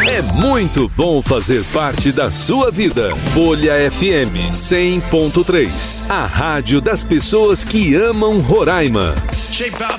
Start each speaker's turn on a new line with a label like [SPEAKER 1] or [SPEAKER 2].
[SPEAKER 1] É muito bom fazer parte da sua vida. Folha FM 100.3, a rádio das pessoas que amam Roraima.
[SPEAKER 2] Shape out